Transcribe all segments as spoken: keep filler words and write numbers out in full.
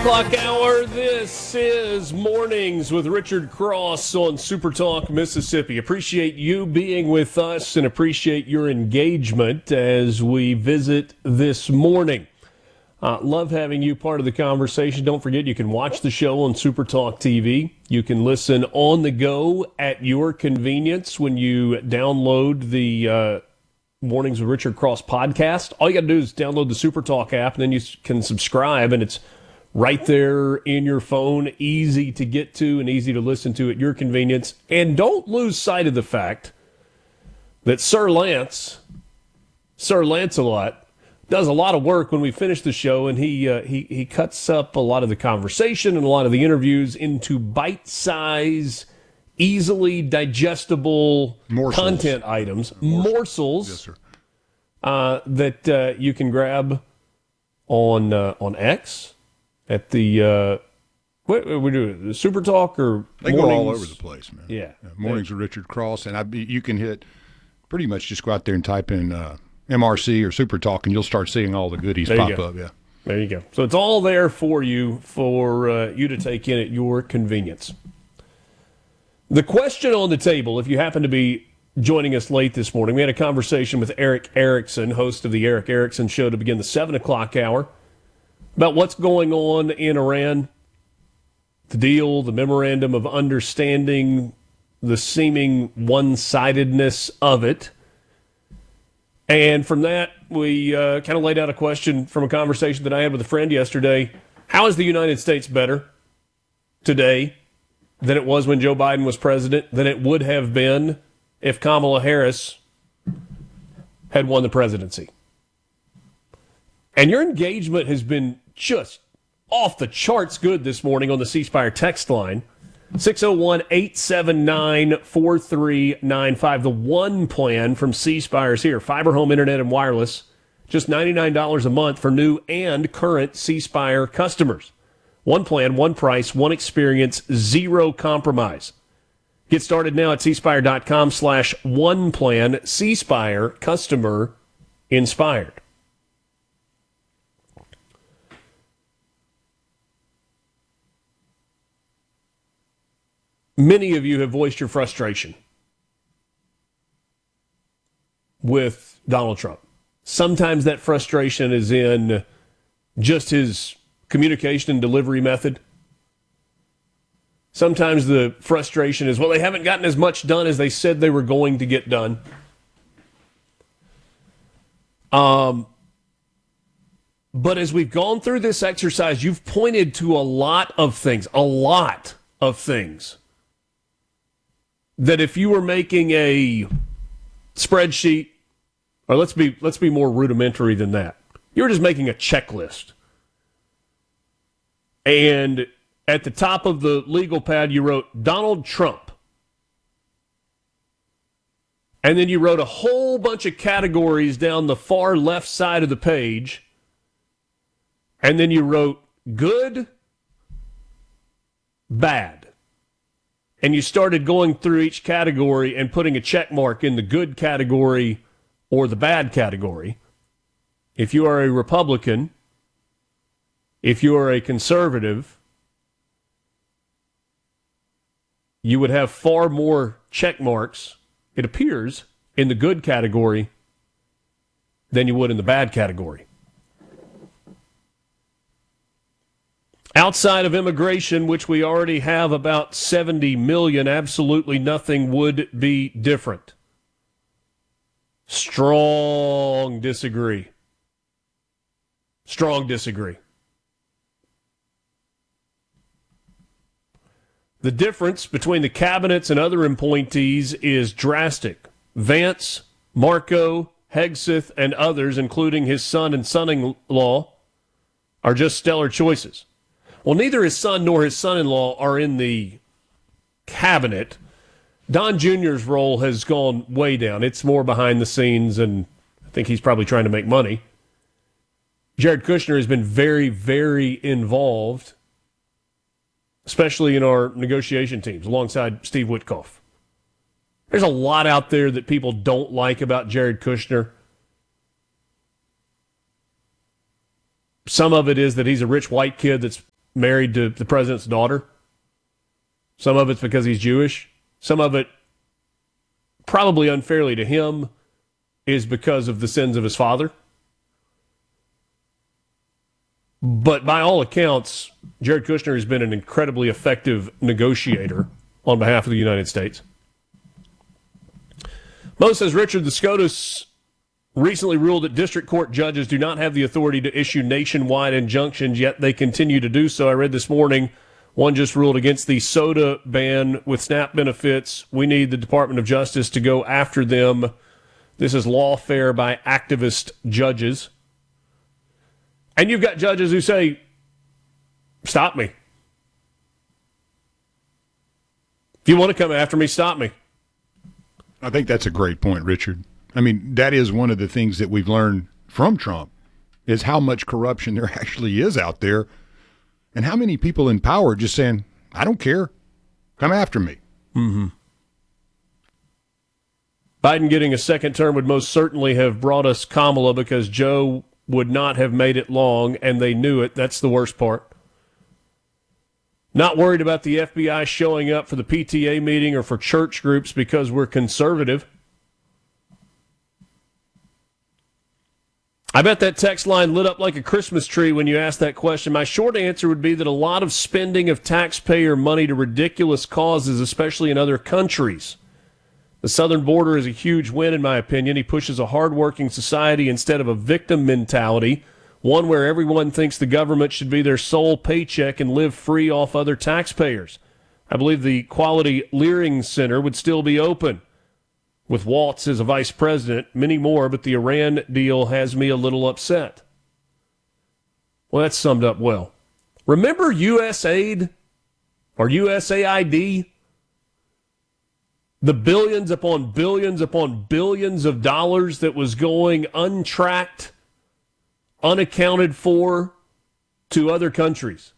O'clock hour. This is Mornings with Richard Cross on Super Talk Mississippi. Appreciate you being with us and appreciate your engagement as we visit this morning. Uh, love having you part of the conversation. Don't forget you can watch the show on Super Talk T V. You can listen on the go at your convenience when you download the uh, Mornings with Richard Cross podcast. All you got to do is download the Super Talk app, and then you can subscribe, and it's right there in your phone, easy to get to and easy to listen to at your convenience. And don't lose sight of the fact that Sir Lance, Sir Lancelot, does a lot of work when we finish the show, and he uh, he he cuts up a lot of the conversation and a lot of the interviews into bite-size, easily digestible morsels. Content items, morsels, morsels yes, sir. Uh, that uh, you can grab on uh, on X. At the, uh, what we do, the Super Talk or They mornings? go all over the place, man. Yeah. yeah mornings with Richard Cross, and I, you can hit, pretty much just go out there and type in uh, M R C or Super Talk, and you'll start seeing all the goodies there pop you go. up. Yeah. There you go. So it's all there for you, for uh, you to take in at your convenience. The question on the table, if you happen to be joining us late this morning, we had a conversation with Erick Erickson, host of the Erick Erickson Show, to begin the seven o'clock hour, about what's going on in Iran, the deal, the memorandum of understanding, the seeming one-sidedness of it. And from that, we uh, kind of laid out a question from a conversation that I had with a friend yesterday. How is the United States better today than it was when Joe Biden was president, than it would have been if Kamala Harris had won the presidency? And your engagement has been just off the charts good this morning on the C Spire text line. six oh one, eight seven nine, four three nine five. The One Plan from C Spire is here. Fiber home internet and wireless. Just ninety-nine dollars a month for new and current C Spire customers. One plan, one price, one experience, zero compromise. Get started now at cspire.com slash one plan. C Spire, customer inspired. Many of you have voiced your frustration with Donald Trump. Sometimes that frustration is in just his communication and delivery method. Sometimes the frustration is, well, they haven't gotten as much done as they said they were going to get done. Um, but as we've gone through this exercise, you've pointed to a lot of things, a lot of things, that if you were making a spreadsheet, or let's be let's be more rudimentary than that, you were just making a checklist. And at the top of the legal pad, you wrote Donald Trump. And then you wrote a whole bunch of categories down the far left side of the page. And then you wrote good, bad. And you started going through each category and putting a check mark in the good category or the bad category. If you are a Republican, if you are a conservative, you would have far more check marks, it appears, in the good category than you would in the bad category. Outside of immigration, which we already have about seventy million, absolutely nothing would be different. Strong disagree. Strong disagree. The difference between the cabinets and other appointees is drastic. Vance, Marco, Hegseth, and others, including his son and son-in-law, are just stellar choices. Well, neither his son nor his son-in-law are in the cabinet. Don Junior's role has gone way down. It's more behind the scenes, and I think he's probably trying to make money. Jared Kushner has been very, very involved, especially in our negotiation teams, alongside Steve Witkoff. There's a lot out there that people don't like about Jared Kushner. Some of it is that he's a rich white kid that's married to the president's daughter. Some of it's because he's Jewish. Some of it, probably unfairly to him, is because of the sins of his father. But by all accounts, Jared Kushner has been an incredibly effective negotiator on behalf of the United States. Mo says Richard, the SCOTUS recently ruled that district court judges do not have the authority to issue nationwide injunctions, yet they continue to do so. I read this morning, one just ruled against the soda ban with SNAP benefits. We need the Department of Justice to go after them. This is lawfare by activist judges. And you've got judges who say, stop me. If you want to come after me, stop me. I think that's a great point, Richard. I mean, that is one of the things that we've learned from Trump is how much corruption there actually is out there and how many people in power just saying, I don't care. Come after me. Mm-hmm. Biden getting a second term would most certainly have brought us Kamala because Joe would not have made it long, and they knew it. That's the worst part. Not worried about the F B I showing up for the P T A meeting or for church groups because we're conservative. I bet that text line lit up like a Christmas tree when you asked that question. My short answer would be that a lot of spending of taxpayer money to ridiculous causes, especially in other countries. The southern border is a huge win, in my opinion. He pushes a hardworking society instead of a victim mentality, one where everyone thinks the government should be their sole paycheck and live free off other taxpayers. I believe the Quality Leering Center would still be open, with Waltz as a vice president, many more, but the Iran deal has me a little upset. Well, that's summed up well. Remember U S A I D or U S A I D? The billions upon billions upon billions of dollars that was going untracked, unaccounted for to other countries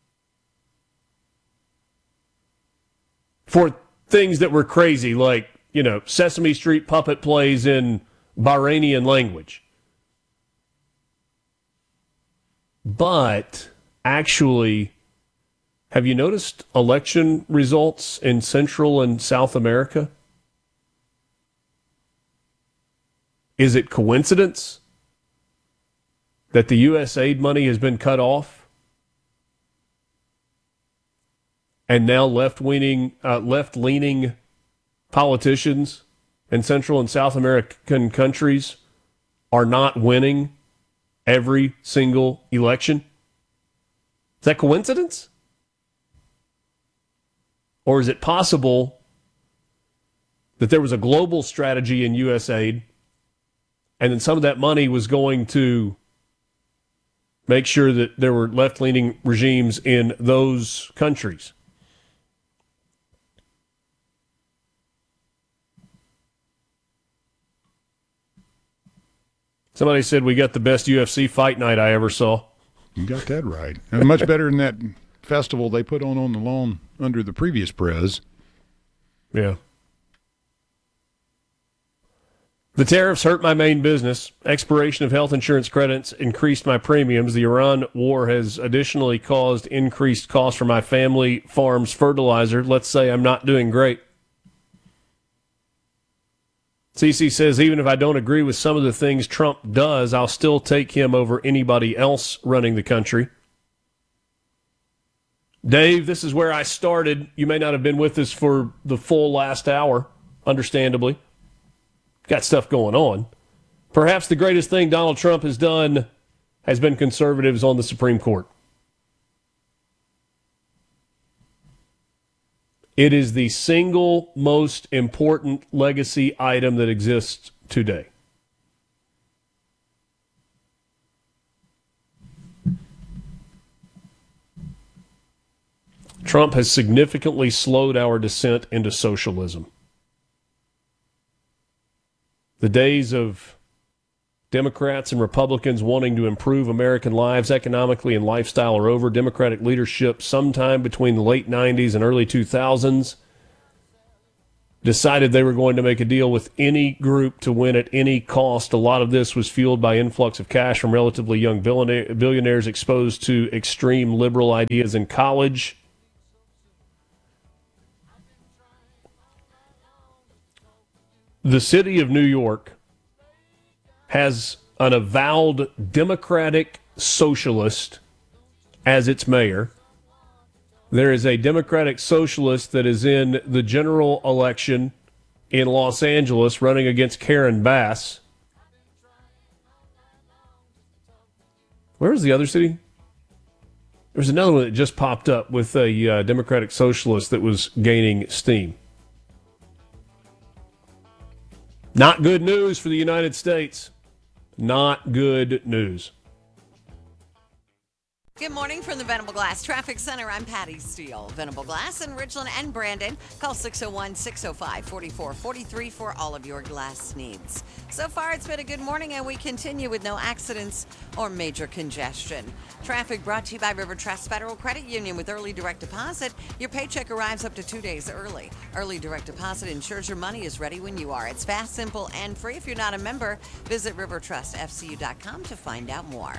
for things that were crazy, like, you know, Sesame Street puppet plays in Bahrainian language. But actually, have you noticed election results in Central and South America? Is it coincidence that the U S A I D money has been cut off and now left-leaning, uh, left-leaning politicians in Central and South American countries are not winning every single election? Is that coincidence? Or is it possible that there was a global strategy in U S A I D and then some of that money was going to make sure that there were left-leaning regimes in those countries? Somebody said we got the best U F C fight night I ever saw. You got that right. And much better than that festival they put on on the lawn under the previous prez. Yeah. The tariffs hurt my main business. Expiration of health insurance credits increased my premiums. The Iran war has additionally caused increased costs for my family farm's fertilizer. Let's say I'm not doing great. C C says, even if I don't agree with some of the things Trump does, I'll still take him over anybody else running the country. Dave, this is where I started. You may not have been with us for the full last hour, understandably. Got stuff going on. Perhaps the greatest thing Donald Trump has done has been conservatives on the Supreme Court. It is the single most important legacy item that exists today. Trump has significantly slowed our descent into socialism. The days of Democrats and Republicans wanting to improve American lives economically and lifestyle are over. Democratic leadership sometime between the late nineties and early two thousands decided they were going to make a deal with any group to win at any cost. A lot of this was fueled by influx of cash from relatively young billionaires exposed to extreme liberal ideas in college. The city of New York has an avowed Democratic socialist as its mayor. There is a Democratic socialist that is in the general election in Los Angeles running against Karen Bass. Where was the other city? There's another one that just popped up with a uh, Democratic socialist that was gaining steam. Not good news for the United States. Not good news. Good morning from the Venable Glass Traffic Center. I'm Patty Steele. Venable Glass in Ridgeland and Brandon. Call six oh one, six oh five, four four four three for all of your glass needs. So far, it's been a good morning, and we continue with no accidents or major congestion. Traffic brought to you by River Trust Federal Credit Union. With early direct deposit, your paycheck arrives up to two days early. Early direct deposit ensures your money is ready when you are. It's fast, simple, and free. If you're not a member, visit river trust f c u dot com to find out more.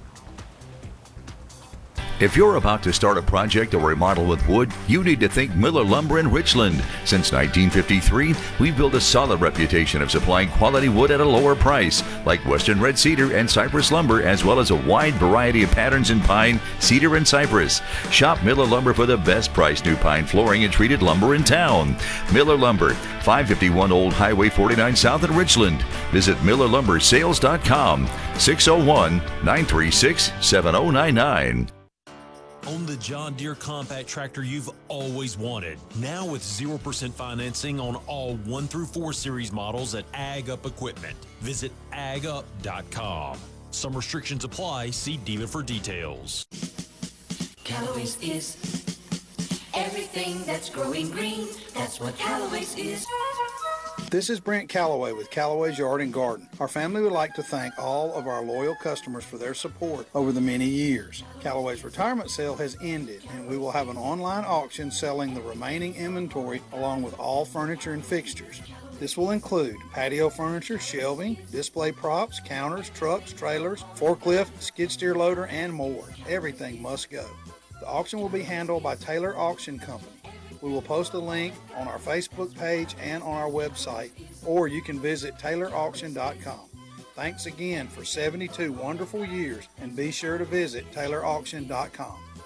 If you're about to start a project or remodel with wood, you need to think Miller Lumber in Richland. Since nineteen fifty-three, we've built a solid reputation of supplying quality wood at a lower price, like Western Red Cedar and Cypress Lumber, as well as a wide variety of patterns in pine, cedar, and cypress. Shop Miller Lumber for the best price new pine flooring and treated lumber in town. Miller Lumber, five fifty-one Old Highway forty-nine South in Richland. Visit miller lumber sales dot com, six oh one, nine three six, seven oh nine nine. Own the John Deere compact tractor you've always wanted. Now with zero percent financing on all one through four series models at Ag Up Equipment. Visit ag up dot com. Some restrictions apply. See dealer for details. Callaway's is everything that's growing green. That's what Callaway's is. This is Brent Callaway with Callaway's Yard and Garden. Our family would like to thank all of our loyal customers for their support over the many years. Callaway's retirement sale has ended, and we will have an online auction selling the remaining inventory along with all furniture and fixtures. This will include patio furniture, shelving, display props, counters, trucks, trailers, forklift, skid steer loader, and more. Everything must go. The auction will be handled by Taylor Auction Company. We will post a link on our Facebook page and on our website, or you can visit taylor auction dot com. Thanks again for seventy-two wonderful years, and be sure to visit taylor auction dot com.